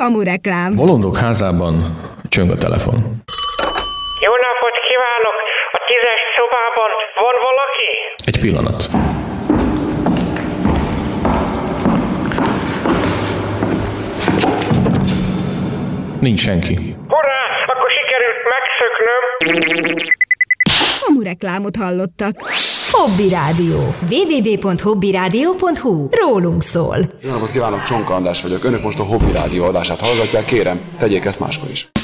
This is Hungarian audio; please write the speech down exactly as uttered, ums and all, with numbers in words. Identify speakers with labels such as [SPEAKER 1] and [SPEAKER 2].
[SPEAKER 1] Kamureklám.
[SPEAKER 2] Bolondok házában csöng a telefon.
[SPEAKER 3] Jó napot kívánok! A tízes szobában van valaki?
[SPEAKER 2] Egy pillanat. Nincs senki.
[SPEAKER 3] Hurrá! Akkor sikerült megszöknöm.
[SPEAKER 1] Kamureklámot hallottak.
[SPEAKER 4] Hobby Rádió. double-u double-u double-u pont hobby rádió pont hu. Rólunk szól.
[SPEAKER 5] Jó napot kívánok, Csonka András vagyok. Önök most a Hobby Rádió adását hallgatják, kérem, tegyék ezt máskor is.